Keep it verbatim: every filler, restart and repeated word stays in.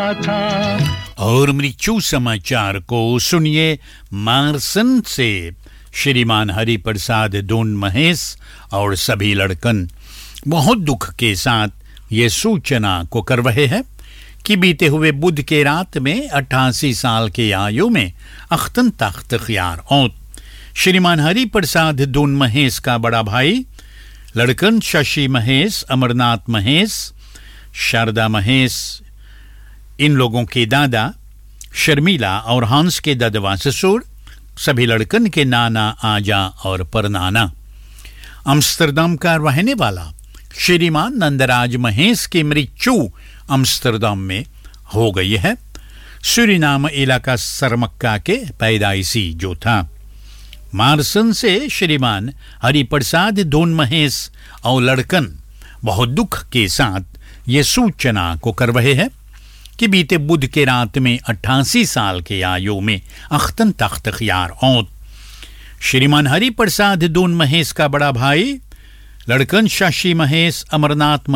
था। और मृत्यु समाचार को सुनिए मार्सन से। श्रीमान हरिप्रसाद दोन महेश और सभी लड़कन बहुत दुख के साथ ये सूचना को कर रहे हैं कि बीते हुए बुध के रात में अट्ठासी साल की आयु में अख्तन तख्त ख्यार औत श्रीमान हरिप्रसाद दोन महेश का बड़ा भाई, लड़कन शशि महेश, अमरनाथ महेश, शारदा महेश, इन लोगों के दादा शर्मिला और हंस के ददवा ससुर, सभी लड़कन के नाना, आजा और परनाना। अम्स्टरडम का रहने वाला श्रीमान नंदराज महेश की मृत्यु अम्स्टरडम में हो गई है। सूरीनाम इलाका सरमक्का के पैदाइशी जो था। मार्सन से श्रीमान हरिप्रसाद दोन महेश और लड़कन बहुत दुख के साथ ये सूचना को कर रहे हैं कि बीते बुध के रात में अट्ठासी साल के आयु में अख्तन तख्त ख्यार औत श्रीमान हरिप्रसाद दोन महेश का बड़ा भाई, लड़कन शशि महेश, अमरनाथ